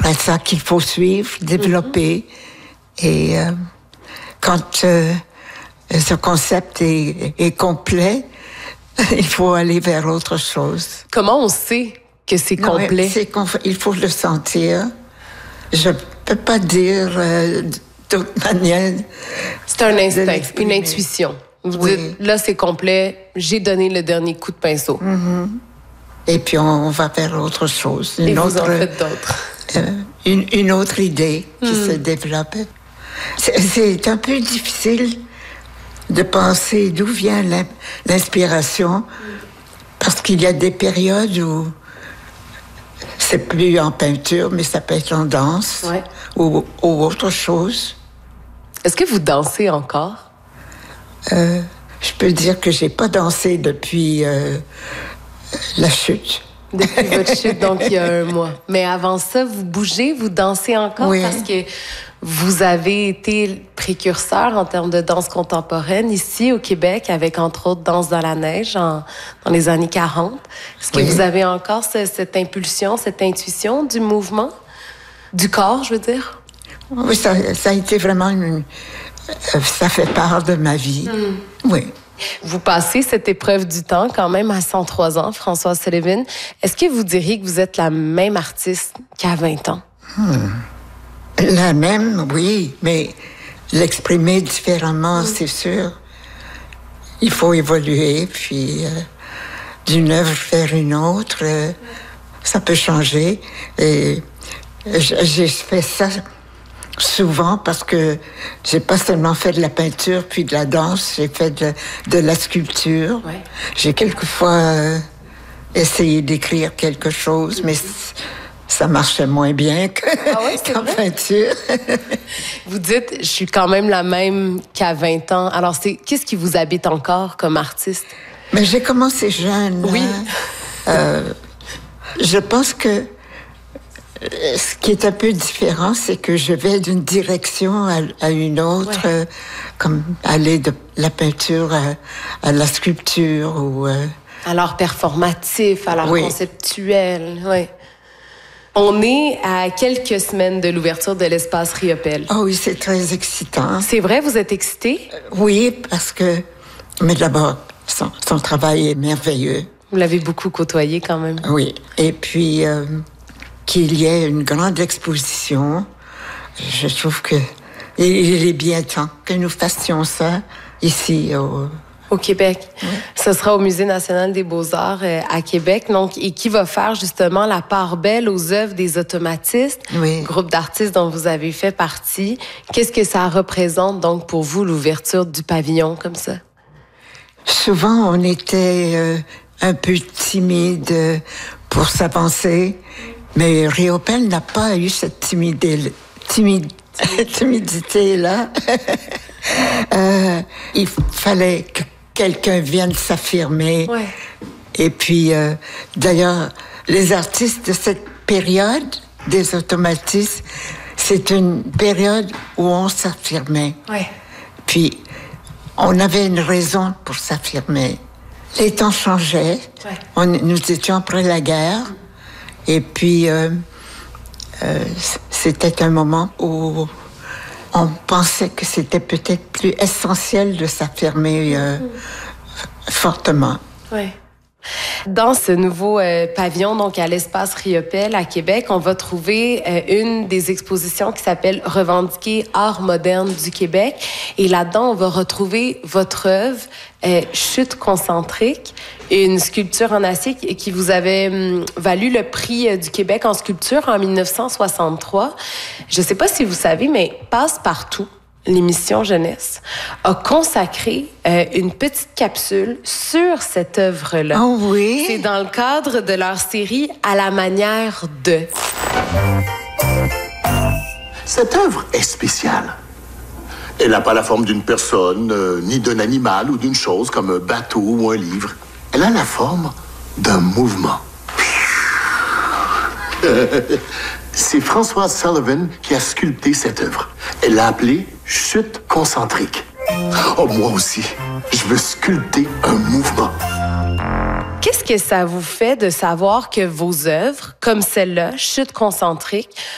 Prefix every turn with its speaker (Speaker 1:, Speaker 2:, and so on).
Speaker 1: ça qu'il faut suivre, développer. Et quand ce concept est complet, il faut aller vers autre chose.
Speaker 2: Comment on sait que c'est complet?
Speaker 1: Il faut le sentir. Je peux pas dire d'autre manière.
Speaker 2: C'est un instinct, une intuition. Vous dites, là, c'est complet, j'ai donné le dernier coup de pinceau.
Speaker 1: Et puis, on va vers autre chose.
Speaker 2: Et vous en faites d'autres.
Speaker 1: Une autre idée qui se développe. C'est un peu difficile de penser d'où vient l'inspiration, parce qu'il y a des périodes où c'est plus en peinture, mais ça peut être en danse ou autre chose.
Speaker 2: Est-ce que vous dansez encore?
Speaker 1: Je peux dire que j'ai pas dansé depuis la chute.
Speaker 2: Depuis votre chute, donc il y a 1 mois. Mais avant ça, vous bougez, vous dansez encore parce que vous avez été précurseur en termes de danse contemporaine ici au Québec, avec entre autres Danse dans la neige dans les années 40. Est-ce que vous avez encore cette impulsion, cette intuition du mouvement, du corps, je veux dire?
Speaker 1: Oui, ça a été vraiment ça fait part de ma vie. Oui.
Speaker 2: Vous passez cette épreuve du temps quand même à 103 ans, Françoise Sullivan. Est-ce que vous diriez que vous êtes la même artiste qu'à 20 ans?
Speaker 1: La même, oui, mais l'exprimer différemment, c'est sûr. Il faut évoluer, puis d'une œuvre vers une autre, ça peut changer. Et j'ai fait ça souvent parce que j'ai pas seulement fait de la peinture puis de la danse, j'ai fait de la sculpture. J'ai quelquefois essayé d'écrire quelque chose, mais ça marchait moins bien qu'en peinture.
Speaker 2: Vous dites, je suis quand même la même qu'à 20 ans. Alors, qu'est-ce qui vous habite encore comme artiste?
Speaker 1: Mais j'ai commencé jeune.
Speaker 2: Oui.
Speaker 1: Je pense que ce qui est un peu différent, c'est que je vais d'une direction à une autre, comme aller de la peinture à la sculpture ou...
Speaker 2: À l'art performatif, à l'art conceptuel, On est à quelques semaines de l'ouverture de l'espace Riopelle.
Speaker 1: Oh oui, c'est très excitant.
Speaker 2: C'est vrai, vous êtes excitée?
Speaker 1: Oui, parce que... Mais d'abord, son travail est merveilleux.
Speaker 2: Vous l'avez beaucoup côtoyé quand même.
Speaker 1: Oui, et puis... qu'il y ait une grande exposition. Je trouve que il est bien temps que nous fassions ça ici
Speaker 2: au Québec. Ce sera au Musée national des beaux-arts à Québec, donc, et qui va faire justement la part belle aux œuvres des automatistes, groupe d'artistes dont vous avez fait partie. Qu'est-ce que ça représente donc pour vous, l'ouverture du pavillon comme ça?
Speaker 1: Souvent, on était un peu timide pour s'avancer. Mais Riopelle n'a pas eu cette timidité-là. Il fallait que quelqu'un vienne s'affirmer. Et puis, d'ailleurs, les artistes de cette période, des automatistes, c'est une période où on s'affirmait. Puis, on avait une raison pour s'affirmer. Les temps changeaient. Nous étions après la guerre. Et puis, c'était un moment où on pensait que c'était peut-être plus essentiel de s'affirmer fortement.
Speaker 2: Dans ce nouveau pavillon, donc à l'espace Riopelle à Québec, on va trouver une des expositions qui s'appelle « Revendiquer art moderne du Québec ». Et là-dedans, on va retrouver votre œuvre « Chute concentrique », une sculpture en acier qui vous avait valu le prix du Québec en sculpture en 1963. Je ne sais pas si vous savez, mais Passe-Partout, l'émission jeunesse, a consacré une petite capsule sur cette œuvre-là.
Speaker 1: Oh oui?
Speaker 2: C'est dans le cadre de leur série « À la manière de ».
Speaker 3: Cette œuvre est spéciale. Elle n'a pas la forme d'une personne, ni d'un animal ou d'une chose comme un bateau ou un livre. Elle a la forme d'un mouvement. C'est Françoise Sullivan qui a sculpté cette œuvre. Elle l'a appelée « Chute concentrique ». Oh, moi aussi, je veux sculpter un mouvement.
Speaker 2: Qu'est-ce que ça vous fait de savoir que vos œuvres, comme celle-là, Chute concentrique,